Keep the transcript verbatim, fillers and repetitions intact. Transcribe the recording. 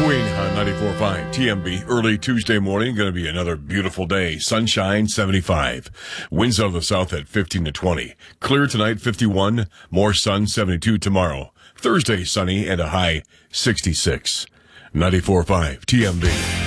Queen on ninety-four point five T M B. Early Tuesday morning, going to be another beautiful day. Sunshine, seventy-five. Winds out of the south at fifteen to twenty. Clear tonight, fifty-one. More sun, seventy-two tomorrow. Thursday, sunny and a high sixty-six. ninety-four point five T M B.